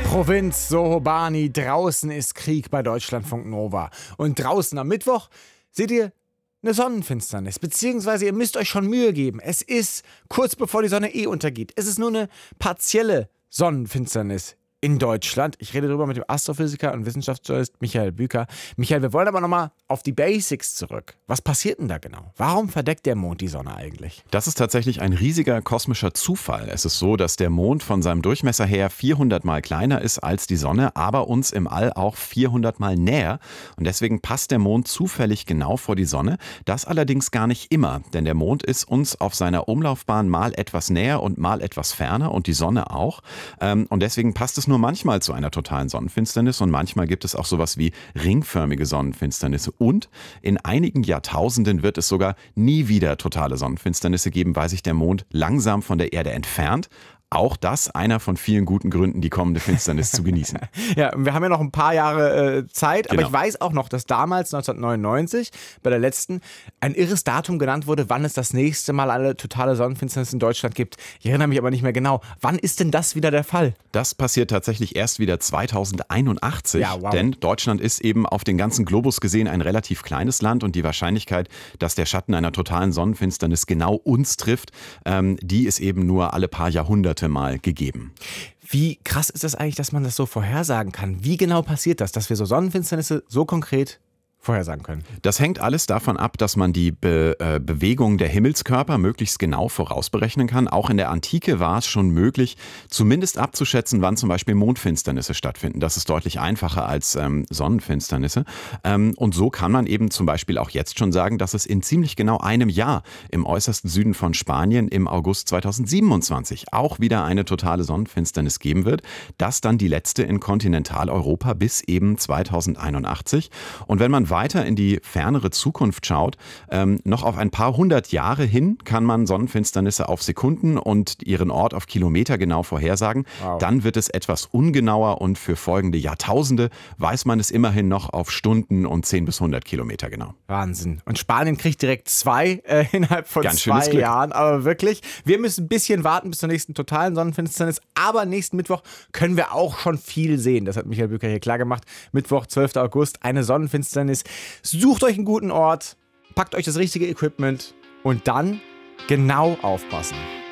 Provinz Sohobani, draußen ist Krieg bei Deutschlandfunk Nova. Und draußen am Mittwoch seht ihr eine Sonnenfinsternis, beziehungsweise ihr müsst euch schon Mühe geben. Es ist kurz bevor die Sonne untergeht. Es ist nur eine partielle Sonnenfinsternis in Deutschland. Ich rede darüber mit dem Astrophysiker und Wissenschaftsjournalist Michael Büker. Michael, wir wollen aber nochmal auf die Basics zurück. Was passiert denn da genau? Warum verdeckt der Mond die Sonne eigentlich? Das ist tatsächlich ein riesiger kosmischer Zufall. Es ist so, dass der Mond von seinem Durchmesser her 400 Mal kleiner ist als die Sonne, aber uns im All auch 400 Mal näher. Und deswegen passt der Mond zufällig genau vor die Sonne. Das allerdings gar nicht immer, denn der Mond ist uns auf seiner Umlaufbahn mal etwas näher und mal etwas ferner und die Sonne auch. Und deswegen passt es nur manchmal zu einer totalen Sonnenfinsternis und manchmal gibt es auch sowas wie ringförmige Sonnenfinsternisse. Und in einigen Jahrtausenden wird es sogar nie wieder totale Sonnenfinsternisse geben, weil sich der Mond langsam von der Erde entfernt. Auch das einer von vielen guten Gründen, die kommende Finsternis zu genießen. Ja, wir haben ja noch ein paar Jahre Zeit, aber Genau. ich weiß auch noch, dass damals 1999 bei der letzten ein irres Datum genannt wurde, wann es das nächste Mal eine totale Sonnenfinsternis in Deutschland gibt. Ich erinnere mich aber nicht mehr genau. Wann ist denn das wieder der Fall? Das passiert tatsächlich erst wieder 2081, Ja, wow. denn Deutschland ist eben auf den ganzen Globus gesehen ein relativ kleines Land und die Wahrscheinlichkeit, dass der Schatten einer totalen Sonnenfinsternis genau uns trifft, die ist eben nur alle paar Jahrhunderte mal gegeben. Wie krass ist das eigentlich, dass man das so vorhersagen kann? Wie genau passiert das, dass wir so Sonnenfinsternisse so konkret vorhersagen können? Das hängt alles davon ab, dass man die Bewegung der Himmelskörper möglichst genau vorausberechnen kann. Auch in der Antike war es schon möglich, zumindest abzuschätzen, wann zum Beispiel Mondfinsternisse stattfinden. Das ist deutlich einfacher als Sonnenfinsternisse. Und so kann man eben zum Beispiel auch jetzt schon sagen, dass es in ziemlich genau einem Jahr im äußersten Süden von Spanien im August 2027 auch wieder eine totale Sonnenfinsternis geben wird. Das dann die letzte in Kontinentaleuropa bis eben 2081. Und wenn man weiter in die fernere Zukunft schaut, noch auf ein paar hundert Jahre hin kann man Sonnenfinsternisse auf Sekunden und ihren Ort auf Kilometer genau vorhersagen. Wow. Dann wird es etwas ungenauer und für folgende Jahrtausende weiß man es immerhin noch auf Stunden und 10 bis 100 Kilometer genau. Wahnsinn. Und Spanien kriegt direkt zwei innerhalb von Ganz schönes 2 Glück. Jahren. Aber wirklich, wir müssen ein bisschen warten bis zur nächsten totalen Sonnenfinsternis. Aber nächsten Mittwoch können wir auch schon viel sehen. Das hat Michael Büker hier klar gemacht. Mittwoch, 12. August, eine Sonnenfinsternis. Sucht euch einen guten Ort, packt euch das richtige Equipment und dann genau aufpassen.